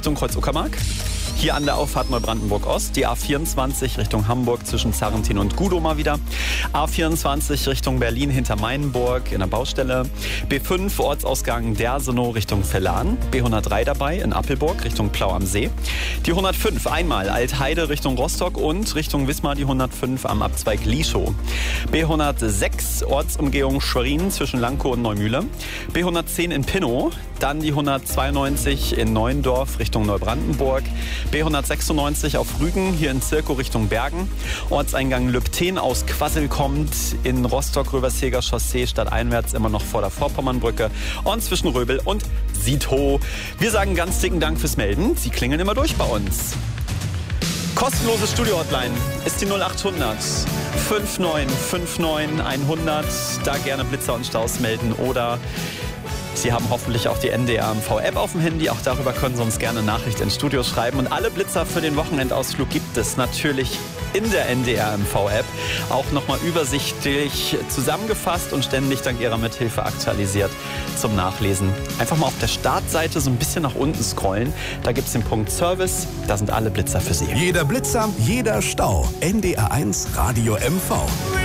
Richtung Kreuz-Uckermark. Hier an der Auffahrt Neubrandenburg-Ost, die A24 Richtung Hamburg zwischen Zarrentin und Gudow mal wieder. A24 Richtung Berlin hinter Mainenburg in der Baustelle. B5 Ortsausgang Dersenow Richtung Vellan. B103 dabei in Appelburg Richtung Plau am See. Die 105 einmal Altheide Richtung Rostock und Richtung Wismar die 105 am Abzweig Lieschow. B106 Ortsumgehung Schwerin zwischen Lankow und Neumühle. B110 in Pinnow. Dann die 192 in Neuendorf Richtung Neubrandenburg. B196 auf Rügen, hier in Zirkow Richtung Bergen. Ortseingang Lübten aus Quassel kommt in Rostock-Röverseger Chaussee stadteinwärts immer noch vor der Vorpommernbrücke und zwischen Röbel und Siethow. Wir sagen ganz dicken Dank fürs Melden. Sie klingeln immer durch bei uns. Kostenlose Studio-Hotline ist die 0800 5959 100. Da gerne Blitzer und Staus melden oder Sie haben hoffentlich auch die NDR MV-App auf dem Handy. Auch darüber können Sie uns gerne Nachricht ins Studio schreiben. Und alle Blitzer für den Wochenendausflug gibt es natürlich in der NDR MV-App. Auch nochmal übersichtlich zusammengefasst und ständig dank Ihrer Mithilfe aktualisiert zum Nachlesen. Einfach mal auf der Startseite so ein bisschen nach unten scrollen. Da gibt es den Punkt Service. Da sind alle Blitzer für Sie. Jeder Blitzer, jeder Stau. NDR 1 Radio MV.